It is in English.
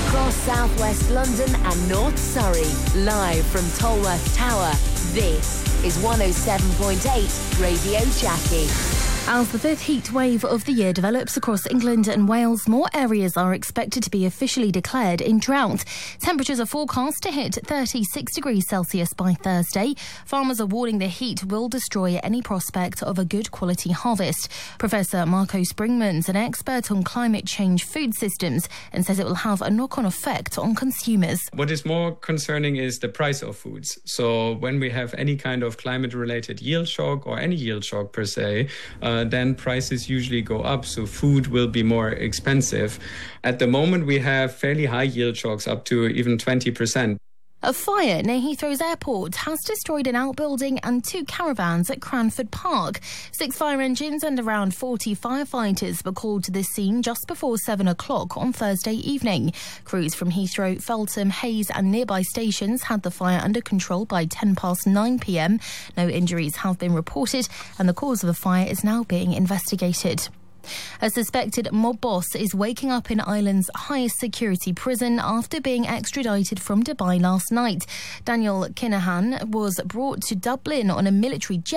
across southwest London and North Surrey. Live from Tolworth Tower, this is 107.8 Radio Jackie. As the fifth heat wave of the year develops across England and Wales, more areas are expected to be officially declared in drought. Temperatures are forecast to hit 36 degrees Celsius by Thursday. Farmers are warning the heat will destroy any prospect of a good quality harvest. Professor Marco Springman's an expert on climate change food systems and says it will have a knock-on effect on consumers. What is more concerning is the price of foods. So when we have any kind of climate-related yield shock or any yield shock per se, then prices usually go up, so food will be more expensive. At the moment, we have fairly high yield shocks, up to even 20%. A fire near Heathrow's airport has destroyed an outbuilding and 2 caravans at Cranford Park. 6 fire engines and around 40 firefighters were called to the scene just before 7 o'clock on Thursday evening. Crews from Heathrow, Feltham, Hayes and nearby stations had the fire under control by 9 p.m. No injuries have been reported and the cause of the fire is now being investigated. A suspected mob boss is waking up in Ireland's highest security prison after being extradited from Dubai last night. Daniel Kinahan was brought to Dublin on a military jet